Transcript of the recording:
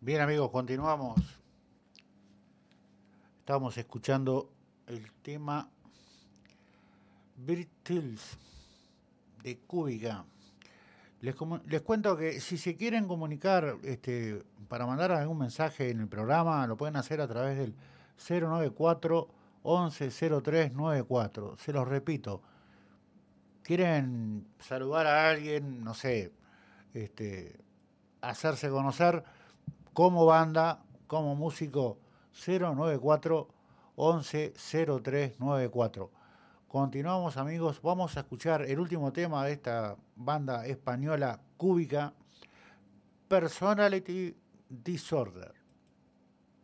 Bien amigos, continuamos. Estamos escuchando el tema Beatles de Cúbica. Les cuento que si se quieren comunicar para mandar algún mensaje en el programa, lo pueden hacer a través del 094 11 0394. Se los repito, quieren saludar a alguien, no sé, este, hacerse conocer como banda, como músico, 094 11 0394. Continuamos amigos, vamos a escuchar el último tema de esta banda española Cúbica, Personality Disorder.